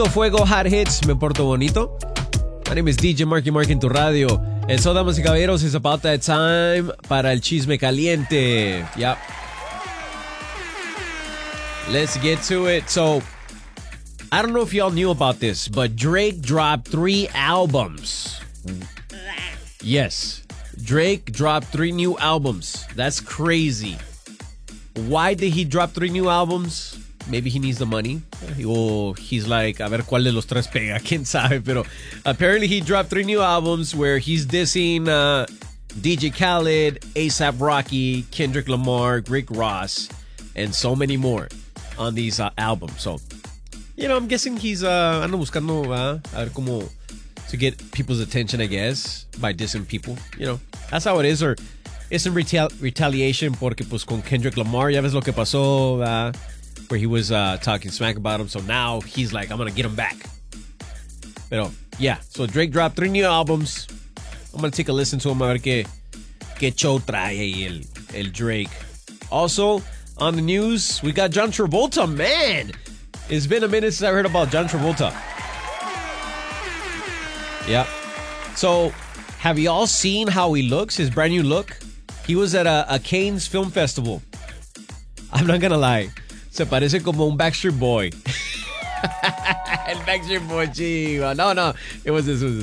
Fuego Hot Hits, me porto bonito. My name is DJ Marky Mark en tu radio. And so, damas y caballeros, it's about that time para el chisme caliente. Yep. Let's get to it. So, I don't know if y'all knew about this, but Drake dropped 3 albums. Yes, Drake dropped 3 new albums. That's crazy. Why did he drop 3 new albums? Maybe he needs the money. Or he's like, a ver cuál de los tres pega, quién sabe. Pero apparently he dropped 3 new albums where he's dissing DJ Khaled, A$AP Rocky, Kendrick Lamar, Rick Ross, and so many more on these albums. So, you know, I'm guessing he's ando buscando a ver cómo to get people's attention, I guess, by dissing people. You know, that's how it is. Or it's in retaliation porque pues con Kendrick Lamar, ya ves lo que pasó, where he was talking smack about him. So now he's like, I'm going to get him back. Pero, yeah. So Drake dropped 3 new albums. I'm going to take a listen to him a ver qué show trae ahí el Drake. Also, on the news, we got John Travolta. Man, it's been a minute since I heard about John Travolta. Yeah. So, have y'all seen how he looks? His brand new look? He was at a Cannes Film Festival. I'm not gonna lie. Se parece como un Backstreet Boy. El Backstreet Boy, chiva. No. It was this.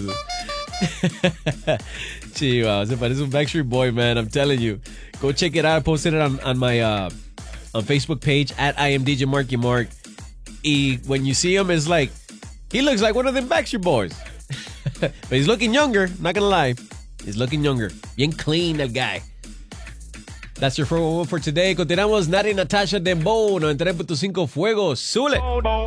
Chiva. Se parece un Backstreet Boy, man. I'm telling you. Go check it out. I posted it on my on Facebook page at I am DJ Marky Mark. Y when you see him, it's like, he looks like one of them Backstreet Boys. But he's looking younger, not gonna lie. He's looking younger. Bien clean, el guy. That's your 411 for today. Continuamos. Nari Natasha Dembow, 93.5 Fuego. Sule.